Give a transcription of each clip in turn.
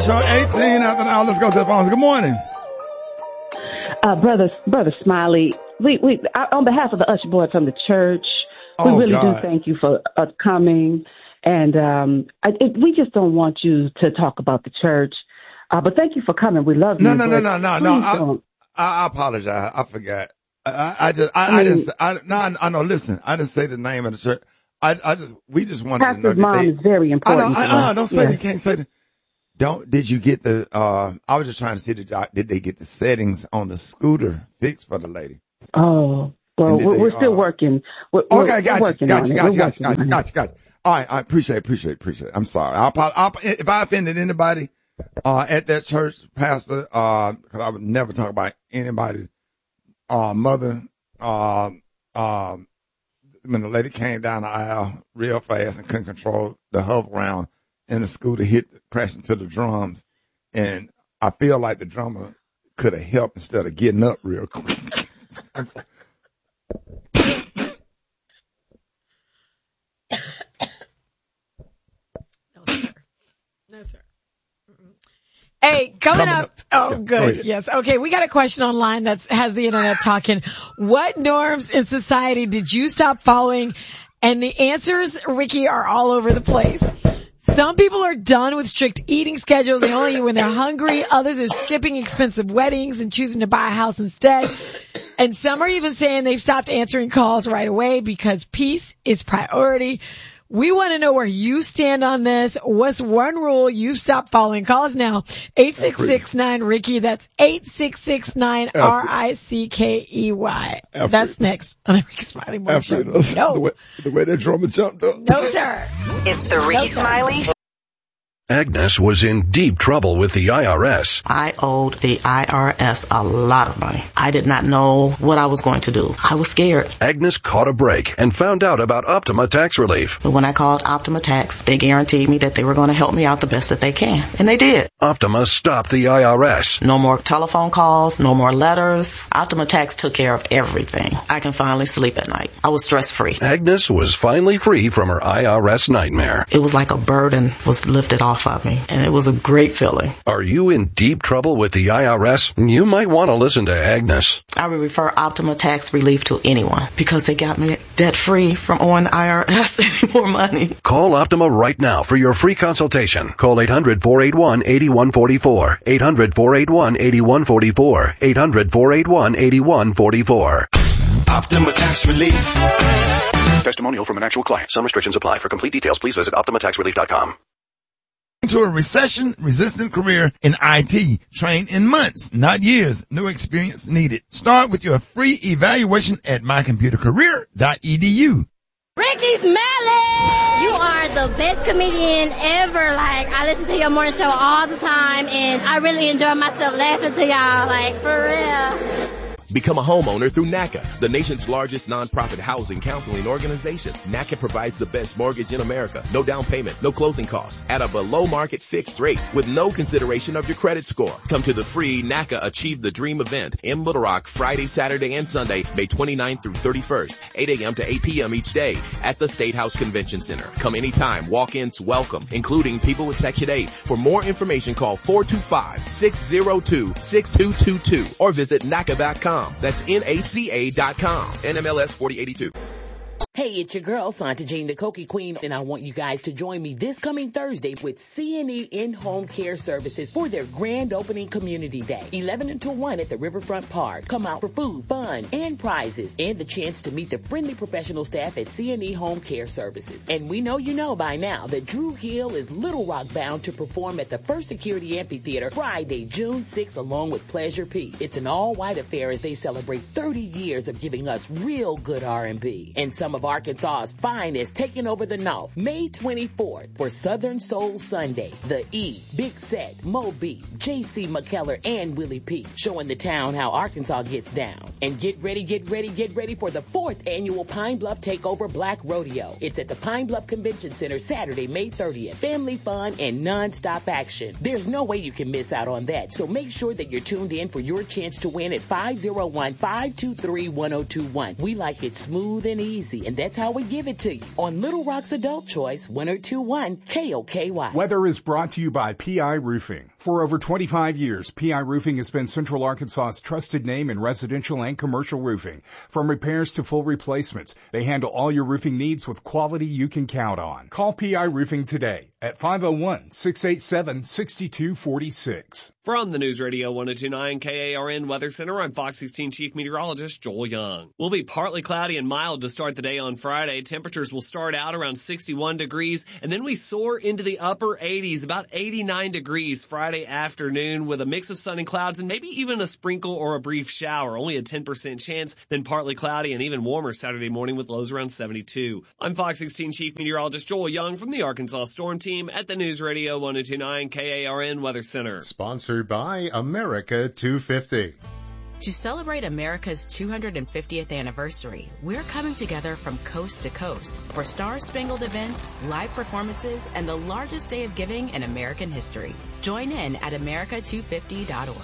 Show, 18 after the hour. Let's go to the phones. Good morning. Brother Smiley, we on behalf of the usher board from the church, we really do thank you for coming. And we just don't want you to talk about the church. But thank you for coming. We love you. No. I apologize. I forgot. I know. Listen, I didn't say the name of the church. We just wanted to know. Pastor's mom is very important. Don't say you can't say that. Did you get the, I was just trying to see did they get the settings on the scooter fixed for the lady? Oh, well, we're still working. Okay, got you. All right, I appreciate it. I'm sorry. If I offended anybody, at that church, Pastor, cause I would never talk about anybody's, mother, when the lady came down the aisle real fast and couldn't control the hover round and the scooter crashed into the drums. And I feel like the drummer could have helped instead of getting up real quick. No, sir. Hey, coming up. Oh, good. Yes. Okay. We got a question online that has the internet talking. What norms in society did you stop following? And the answers, Ricky, are all over the place. Some people are done with strict eating schedules. They only eat when they're hungry. Others are skipping expensive weddings and choosing to buy a house instead. And some are even saying they've stopped answering calls right away because peace is priority. We want to know where you stand on this. What's one rule you stop following? Call us now. 8669-RICKY. That's 8669-RICKEY. That's next on the Ricky Smiley Morning Show. No. The way that drummer jumped up. No, sir. It's the Ricky Smiley. Agnes was in deep trouble with the IRS. I owed the IRS a lot of money. I did not know what I was going to do. I was scared. Agnes caught a break and found out about Optima Tax Relief. But when I called Optima Tax, they guaranteed me that they were going to help me out the best that they can. And they did. Optima stopped the IRS. No more telephone calls, no more letters. Optima Tax took care of everything. I can finally sleep at night. I was stress-free. Agnes was finally free from her IRS nightmare. It was like a burden was lifted off of me, and it was a great feeling. Are you in deep trouble with the IRS? You might want to listen to Agnes. I would refer Optima Tax Relief to anyone because they got me debt-free from owing the IRS any more money. Call Optima right now for your free consultation. Call 800-481-8144. 800-481-8144. 800-481-8144. Optima Tax Relief. Testimonial from an actual client. Some restrictions apply. For complete details, please visit OptimaTaxRelief.com. To a recession-resistant career in IT. Train in months, not years. No experience needed. Start with your free evaluation at mycomputercareer.edu. Ricky Smiley! You are the best comedian ever. Like, I listen to your morning show all the time, and I really enjoy myself laughing to y'all, like, for real. Become a homeowner through NACA, the nation's largest nonprofit housing counseling organization. NACA provides the best mortgage in America. No down payment, no closing costs, at a below market fixed rate with no consideration of your credit score. Come to the free NACA Achieve the Dream event in Little Rock Friday, Saturday, and Sunday, May 29th through 31st, 8 a.m. to 8 p.m. each day at the State House Convention Center. Come anytime. Walk-ins welcome, including people with Section 8. For more information, call 425-602-6222 or visit NACA.com. That's NACA.com. NMLS 4082. Hey, it's your girl, Santa Jean, the Cokie Queen, and I want you guys to join me this coming Thursday with CNE In-Home Care Services for their grand opening community day, 11 until 1 at the Riverfront Park. Come out for food, fun, and prizes, and the chance to meet the friendly professional staff at CNE Home Care Services. And we know you know by now that Drew Hill is Little Rock bound to perform at the First Security Amphitheater Friday, June 6th, along with Pleasure P. It's an all-white affair as they celebrate 30 years of giving us real good R&B. And some of Arkansas's finest taking over the North, May 24th for Southern Soul Sunday. The E, Big Set, Mo B, J.C. McKellar, and Willie P. showing the town how Arkansas gets down. And get ready for the 4th annual Pine Bluff Takeover Black Rodeo. It's at the Pine Bluff Convention Center Saturday, May 30th. Family fun and non-stop action. There's no way you can miss out on that, so make sure that you're tuned in for your chance to win at 501-523-1021. We like it smooth and easy, and and that's how we give it to you on Little Rock's Adult Choice 1021 KOKY. Weather is brought to you by PI Roofing. For over 25 years, PI Roofing has been Central Arkansas's trusted name in residential and commercial roofing. From repairs to full replacements, they handle all your roofing needs with quality you can count on. Call PI Roofing today at 501-687-6246. From the News Radio 1029 KARN Weather Center, I'm Fox 16 Chief Meteorologist Joel Young. We'll be partly cloudy and mild to start the day on Friday. Temperatures will start out around 61 degrees, and then we soar into the upper 80s, about 89 degrees Friday afternoon with a mix of sun and clouds and maybe even a sprinkle or a brief shower. Only a 10% chance, then partly cloudy and even warmer Saturday morning with lows around 72. I'm Fox 16 Chief Meteorologist Joel Young from the Arkansas Storm Team at the News Radio 1029 KARN Weather Center. Sponsored by America 250. To celebrate America's 250th anniversary, we're coming together from coast to coast for star-spangled events, live performances, and the largest day of giving in American history. Join in at America250.org.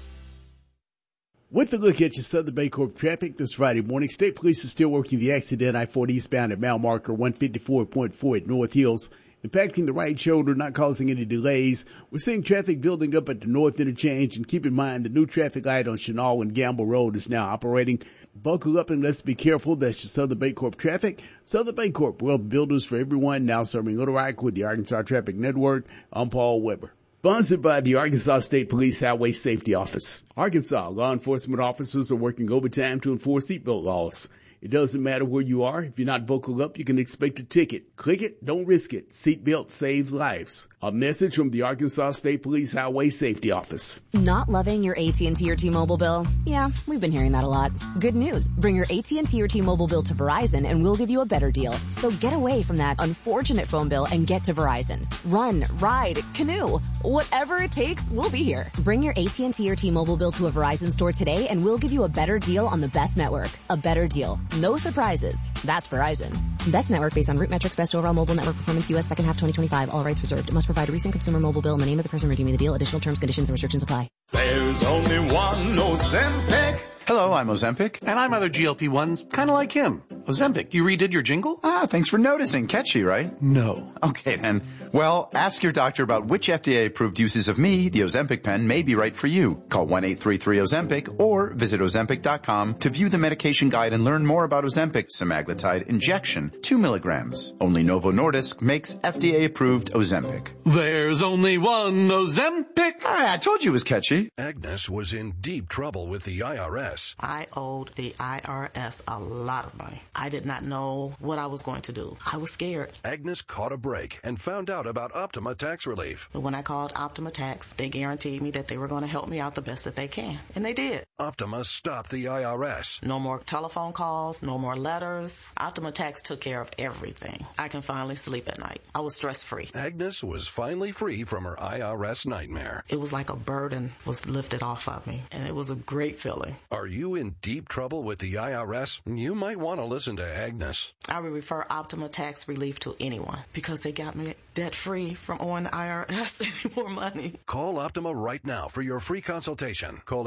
With a look at your Southern Bancorp traffic this Friday morning, State Police is still working the accident I-40 eastbound at mile marker 154.4 at North Hills, impacting the right shoulder, not causing any delays. We're seeing traffic building up at the North Interchange, and keep in mind the new traffic light on Chenal and Gamble Road is now operating. Buckle up and let's be careful. That's your Southern Bancorp traffic. Southern Bancorp, wealth builders for everyone, now serving Little Rock with the Arkansas Traffic Network. I'm Paul Weber. Sponsored by the Arkansas State Police Highway Safety Office. Arkansas law enforcement officers are working overtime to enforce seatbelt laws. It doesn't matter where you are. If you're not buckled up, you can expect a ticket. Click it, don't risk it. Seatbelt saves lives. A message from the Arkansas State Police Highway Safety Office. Not loving your AT&T or T-Mobile bill? Yeah, we've been hearing that a lot. Good news. Bring your AT&T or T-Mobile bill to Verizon and we'll give you a better deal. So get away from that unfortunate phone bill and get to Verizon. Run, ride, canoe. Whatever it takes, we'll be here. Bring your AT&T or T-Mobile bill to a Verizon store today and we'll give you a better deal on the best network. A better deal. No surprises. That's Verizon. Best network based on root metrics, best overall mobile network performance, U.S. second half 2025. All rights reserved. Must provide a recent consumer mobile bill and the name of the person redeeming the deal. Additional terms, conditions, and restrictions apply. There's only one Ozempic. Hello, I'm Ozempic, and I'm other GLP-1s, kind of like him. Ozempic, you redid your jingle? Thanks for noticing. Catchy, right? No. Okay, then. Well, ask your doctor about which FDA-approved uses of me, the Ozempic pen, may be right for you. Call 1-833-OZEMPIC or visit Ozempic.com to view the medication guide and learn more about Ozempic semaglutide injection, 2 milligrams. Only Novo Nordisk makes FDA-approved Ozempic. There's only one Ozempic. I told you it was catchy. Agnes was in deep trouble with the IRS. I owed the IRS a lot of money. I did not know what I was going to do. I was scared. Agnes caught a break and found out about Optima Tax Relief. But when I called Optima Tax, they guaranteed me that they were going to help me out the best that they can. And they did. Optima stopped the IRS. No more telephone calls, no more letters. Optima Tax took care of everything. I can finally sleep at night. I was stress-free. Agnes was finally free from her IRS nightmare. It was like a burden was lifted off of me, and it was a great feeling. Are you in deep trouble with the IRS? You might want to listen to Agnes. I would refer Optima Tax Relief to anyone because they got me debt-free from owing the IRS any more money. Call Optima right now for your free consultation. Call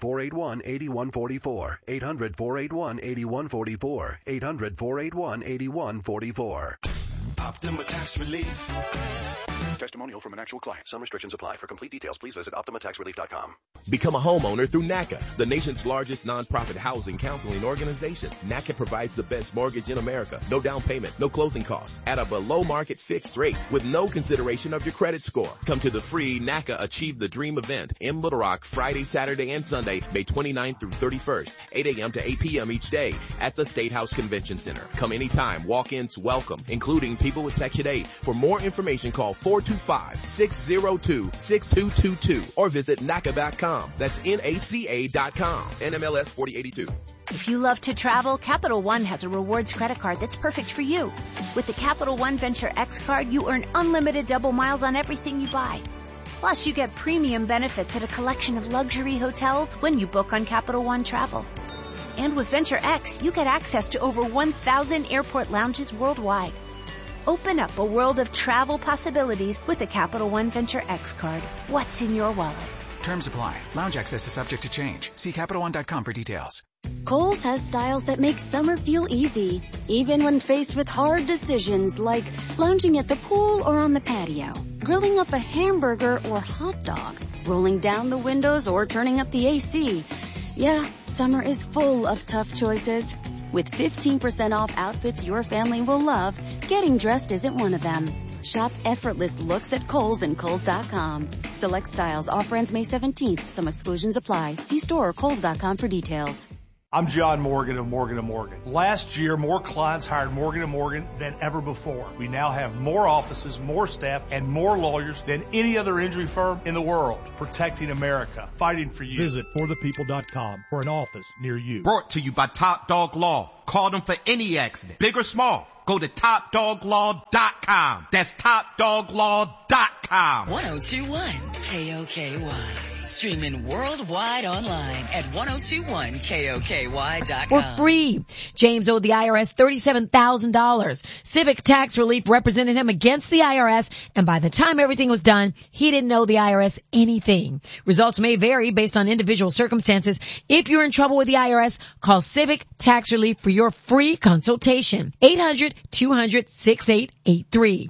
800-481-8144. 800-481-8144. 800-481-8144. Optima Tax Relief. Testimonial from an actual client. Some restrictions apply. For complete details, please visit OptimaTaxRelief.com. Become a homeowner through NACA, the nation's largest nonprofit housing counseling organization. NACA provides the best mortgage in America. No down payment, no closing costs, at a below market fixed rate with no consideration of your credit score. Come to the free NACA Achieve the Dream event in Little Rock Friday, Saturday, and Sunday, May 29th through 31st, 8 a.m. to 8 p.m. each day at the State House Convention Center. Come anytime. Walk-ins welcome, including people with Section 8. For more information, call 425-602-6222 or visit NACA.com. That's NACA.com. NMLS 4082. If you love to travel, Capital One has a rewards credit card that's perfect for you. With the Capital One Venture X card, you earn unlimited double miles on everything you buy. Plus, you get premium benefits at a collection of luxury hotels when you book on Capital One Travel. And with Venture X, you get access to over 1,000 airport lounges worldwide. Open up a world of travel possibilities with the Capital One Venture X card. What's in your wallet? Terms apply. Lounge access is subject to change. See CapitalOne.com for details. Kohl's has styles that make summer feel easy. even when faced with hard decisions like lounging at the pool or on the patio, grilling up a hamburger or hot dog, rolling down the windows or turning up the AC. Yeah, summer is full of tough choices. With 15% off outfits your family will love, getting dressed isn't one of them. Shop effortless looks at Kohl's and Kohl's.com. Select styles. Offer ends May 17th. Some exclusions apply. See store or Kohl's.com for details. I'm John Morgan of Morgan & Morgan. Last year, more clients hired Morgan & Morgan than ever before. We now have more offices, more staff, and more lawyers than any other injury firm in the world. Protecting America. Fighting for you. Visit forthepeople.com for an office near you. Brought to you by Top Dog Law. Call them for any accident, big or small. Go to TopDogLaw.com. That's TopDogLaw.com. 1021 KOKY. Streaming worldwide online at 1021KOKY.com. For free. James owed the IRS $37,000. Civic Tax Relief represented him against the IRS, and by the time everything was done, he didn't owe the IRS anything. Results may vary based on individual circumstances. If you're in trouble with the IRS, call Civic Tax Relief for your free consultation. 800-200-6883.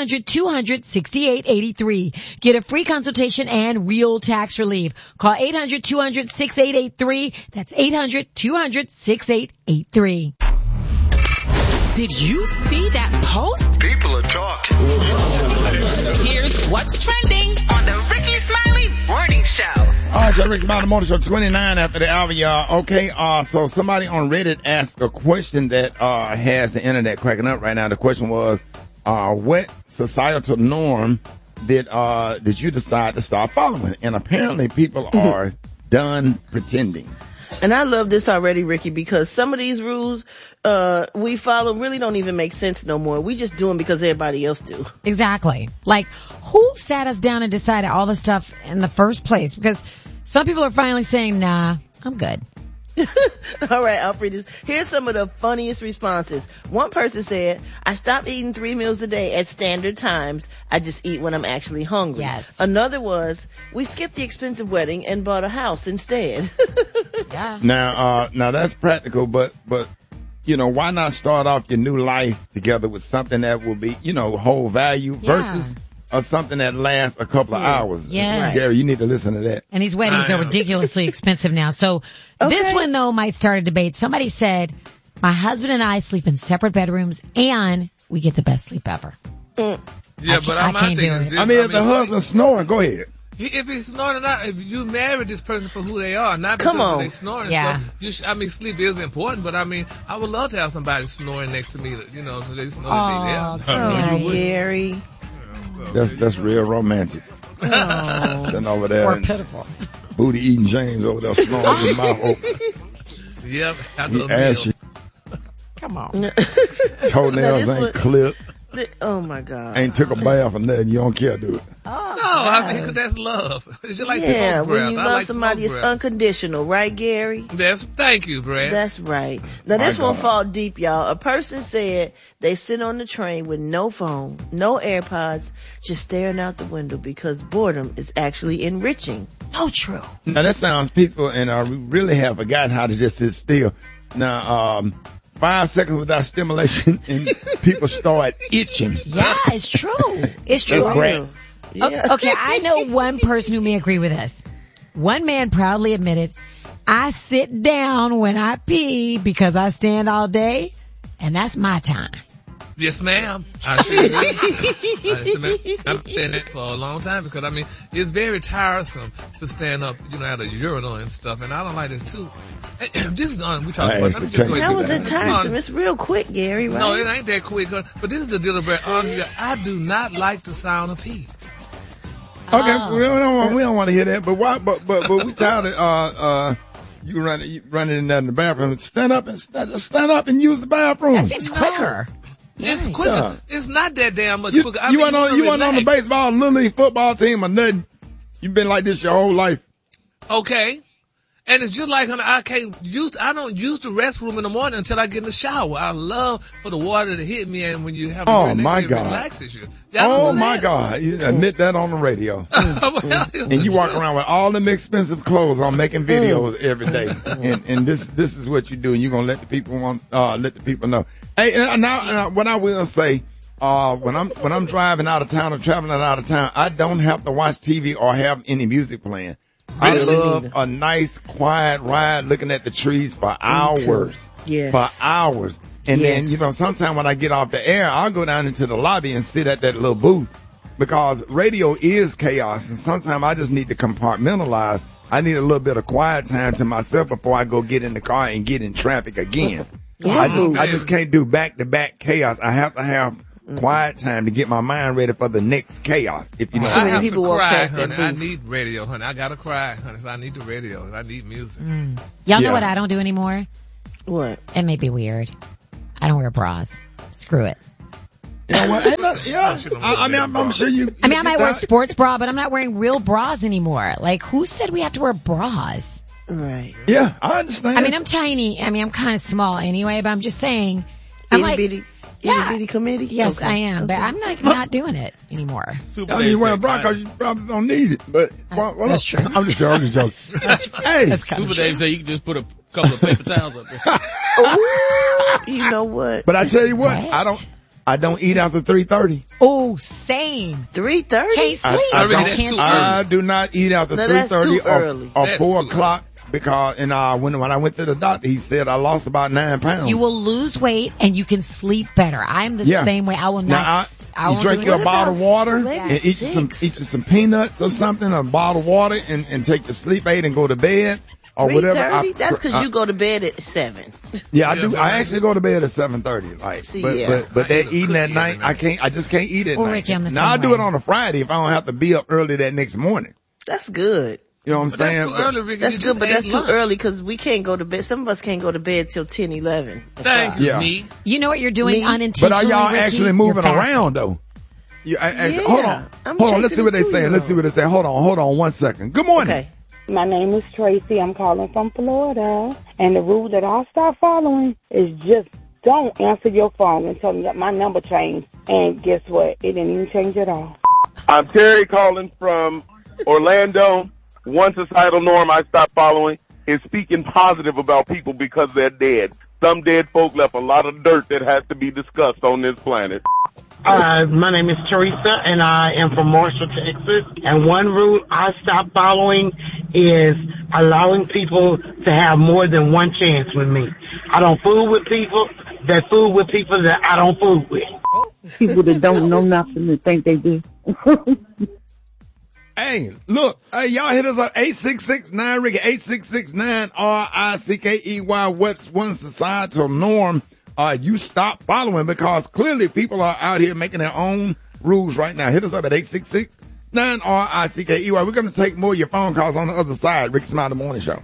800-200-6883. Get a free consultation and real tax relief. Call 800-200-6883. That's 800-200-6883. Did you see that post? People are talking. Here's what's trending on the Ricky Smiley Morning Show. All right, Ricky Smiley Morning Show 29 after the hour, y'all. Okay, so somebody on Reddit asked a question that has the internet cracking up right now. The question was, what societal norm did you decide to start following? And apparently people are done pretending. And I love this already, Ricky, because some of these rules we follow really don't even make sense no more. We just do them because everybody else do. Exactly. Like, who sat us down and decided all this stuff in the first place? Because some people are finally saying, nah, I'm good. All right, I'll read this. Here's some of the funniest responses. One person said, I stopped eating 3 meals a day at standard times. I just eat when I'm actually hungry. Yes. Another was, we skipped the expensive wedding and bought a house instead. Yeah. Now that's practical, but, you know, why not start off your new life together with something that will be, you know, whole value versus something that lasts a couple of hours. Yes. Gary, you need to listen to that. And these weddings are ridiculously expensive now. So this one, though, might start a debate. Somebody said, my husband and I sleep in separate bedrooms and we get the best sleep ever. Yeah, but I can't do it. If the husband's snoring, go ahead. If he's snoring or not, if you marry this person for who they are, not because they snoring. Yeah. So sleep is important, but I would love to have somebody snoring next to me, you know, so they snore. Gary. That's real romantic. Sitting over there. Or pitiful. Booty eating James over there snoring with his mouth open. Yep. He ashy. Come on. Toenails ain't clipped. Oh my God. Ain't took a bath or nothing. You don't care, do it. Because that's love. It's just like when you love somebody, it's unconditional, right, Gary? Thank you, Brad. That's right. Now this one fall deep, y'all. A person said they sit on the train with no phone, no AirPods, just staring out the window because boredom is actually enriching. So true. Now that sounds peaceful, and we really have forgotten how to just sit still. Now, 5 seconds without stimulation and people start itching. Yeah, it's true. It's true. That's great. Yeah. Okay, I know one person who may agree with this. One man proudly admitted, I sit down when I pee because I stand all day, and that's my time. Yes, ma'am. I sure do. I've been that for a long time because, it's very tiresome to stand up, at a urinal and stuff, and I don't like this too. This is on, we talking about. How was it tiresome? It's real quick, Gary, right? No, it ain't that quick, but this is the deal about honestly, I do not like the sound of pee. Okay, we don't want to hear that, but why, but we tired of, you running in there in the bathroom. Stand up and use the bathroom. That seems quicker. It's quicker. It's not that damn much quicker. You weren't on the baseball, little league football team or nothing. You've been like this your whole life. Okay. And it's just like, honey, I don't use the restroom in the morning until I get in the shower. I love for the water to hit me, and when you have oh my God, it relaxes you. Oh my God, you admit that on the radio. And you walk around with all them expensive clothes on, making videos every day. And this is what you do, and you're gonna let the people know. Hey, now what I will say, when I'm driving out of town or traveling out of town, I don't have to watch TV or have any music playing. I love a nice, quiet ride looking at the trees for hours. Yes. For hours. And then, sometimes when I get off the air, I'll go down into the lobby and sit at that little booth because radio is chaos. And sometimes I just need to compartmentalize. I need a little bit of quiet time to myself before I go get in the car and get in traffic again. I just can't do back-to-back chaos. I have to have quiet time to get my mind ready for the next chaos. If you know, I have to cry, honey. I need radio, honey. I gotta cry, honey. So I need the radio. I need music. Y'all know what I don't do anymore? What? It may be weird. I don't wear bras. Screw it. You know what? I'm sure you. I might wear a sports bra, but I'm not wearing real bras anymore. Like, who said we have to wear bras? Right. Yeah, I understand. I mean, I'm tiny. I mean, I'm kind of small anyway, but I'm just saying. I'm like. Itty-bitty committee? Yes, okay. I am, but I'm not doing it anymore. You wear a bra because you probably don't need it, but that's true. I'm just joking. Hey, Super Dave said you can just put a couple of paper towels up there. Ooh, you know what? But I tell you what? I don't eat after 3:30. Oh, same. 3:30? Can't sleep. I do not eat after 3:30 or 4 o'clock. Because when I went to the doctor, he said I lost about 9 pounds. You will lose weight and you can sleep better. I'm the same way. I will not. You drink your bottle of water and eat some peanuts or something, a bottle of water, and take the sleep aid and go to bed or whatever. 3:30? That's because you go to bed at 7. Yeah, I do. I actually go to bed at 7:30. But that eating at night, I just can't eat at night. Ricky, now I do it on a Friday if I don't have to be up early that next morning. That's good. You know what I'm saying? That's too early, Ricky. That's good, but that's too early because we can't go to bed. Some of us can't go to bed till 10, 11. Thank you, me. You know what you're doing unintentionally, But are y'all Ricky? actually moving around, though? Hold on. Let's see what they say. Hold on 1 second. Good morning. Okay. My name is Tracy. I'm calling from Florida. And the rule that I start following is just don't answer your phone until my number changed. And guess what? It didn't even change at all. I'm Terry calling from Orlando. One societal norm I stopped following is speaking positive about people because they're dead. Some dead folk left a lot of dirt that has to be discussed on this planet. My name is Teresa, and I am from Marshall, Texas. And one rule I stopped following is allowing people to have more than one chance with me. I don't fool with people that fool with people that I don't fool with. People that don't know nothing that think they do. Hey, look, y'all hit us up 866-9-RICKY, 866-9-RICKEY. What's one societal norm you stop following? Because clearly people are out here making their own rules right now. Hit us up at 866-9-RICKEY. We're going to take more of your phone calls on the other side. Ricky Smiley Morning Show.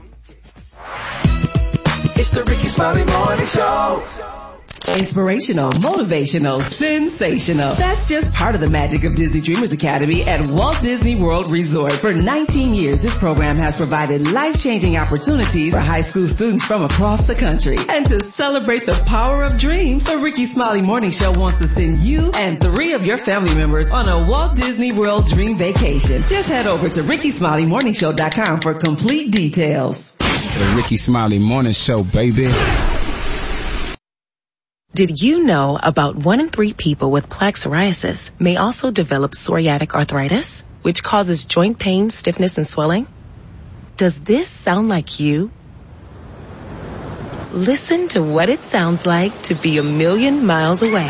It's the Ricky Smiley Morning Show. Inspirational, motivational, sensational. That's just part of the magic of Disney Dreamers Academy at Walt Disney World Resort. For 19 years, this program has provided life-changing opportunities for high school students from across the country. And to celebrate the power of dreams, the Ricky Smiley Morning Show wants to send you and 3 of your family members on a Walt Disney World dream vacation. Just head over to RickySmileyMorningShow.com for complete details. The Ricky Smiley Morning Show, baby. Did you know about 1 in 3 people with plaque psoriasis may also develop psoriatic arthritis, which causes joint pain, stiffness, and swelling? Does this sound like you? Listen to what it sounds like to be a million miles away.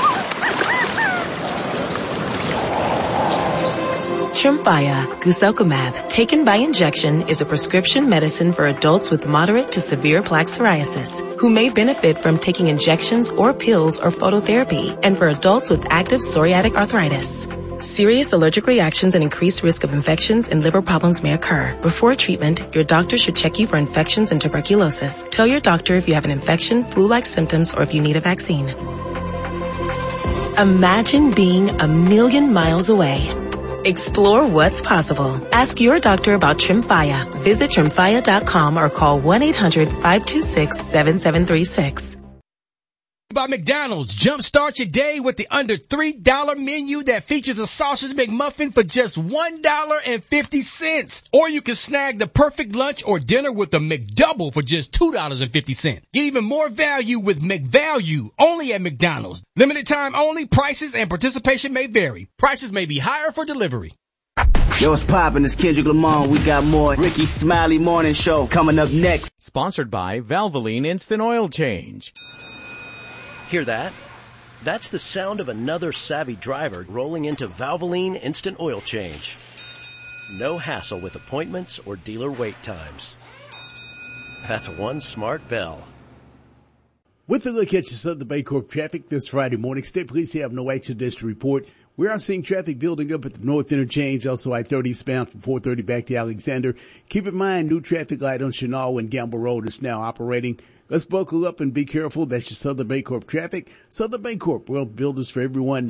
Tremfya guselkumab, taken by injection, is a prescription medicine for adults with moderate to severe plaque psoriasis who may benefit from taking injections or pills or phototherapy, and for adults with active psoriatic arthritis. Serious allergic reactions and increased risk of infections and liver problems may occur. Before treatment, your doctor should check you for infections and tuberculosis. Tell your doctor if you have an infection, flu-like symptoms, or if you need a vaccine. Imagine being a million miles away. Explore what's possible. Ask your doctor about Tremfya. Visit Tremfya.com or call 1-800-526-7736. By McDonald's, jumpstart your day with the under $3 menu that features a sausage McMuffin for just $1.50. Or you can snag the perfect lunch or dinner with a McDouble for just $2.50. Get even more value with McValue, only at McDonald's. Limited time only, prices and participation may vary. Prices may be higher for delivery. Yo, what's poppin'? It's Kendrick Lamar. We got more Ricky Smiley Morning Show coming up next. Sponsored by Valvoline Instant Oil Change. Hear that? That's the sound of another savvy driver rolling into Valvoline Instant Oil Change. No hassle with appointments or dealer wait times. That's one smart bell. With a look at your Southern Bancorp traffic this Friday morning, State Police have no accidents to report. We are seeing traffic building up at the North Interchange, also I-30 eastbound from 430 back to Alexander. Keep in mind, new traffic light on Chenal and Gamble Road is now operating. Let's buckle up and be careful. That's your Southern Bancorp traffic. Southern Bancorp, world builders for everyone.